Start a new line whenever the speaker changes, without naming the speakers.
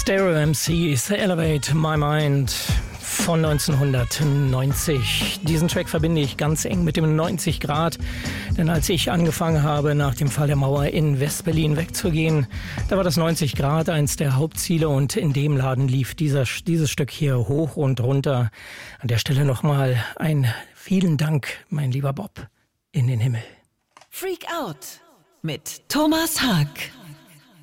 Stereo MCs Elevate My Mind von 1990. Diesen Track verbinde ich ganz eng mit dem 90 Grad, denn als ich angefangen habe, nach dem Fall der Mauer in West-Berlin wegzugehen, da war das 90 Grad eins der Hauptziele und in dem Laden lief dieses Stück hier hoch und runter. An der Stelle nochmal ein vielen Dank, mein lieber Bob, in den Himmel.
Freak Out mit Thomas Haag.